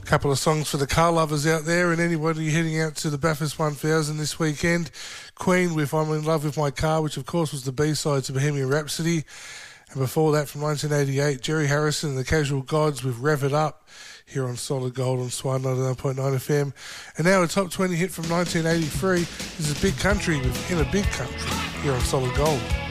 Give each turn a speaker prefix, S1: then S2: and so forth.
S1: Couple of songs for the car lovers out there and anybody heading out to the Bathurst 1000 this weekend. Queen with I'm in Love with My Car, which of course was the B-side to Bohemian Rhapsody. And before that, from 1988, Jerry Harrison and the Casual Gods with Rev It Up here on Solid Gold on Swan 99.9 FM. And now a top 20 hit from 1983. This is Big Country with In a Big Country here on Solid Gold.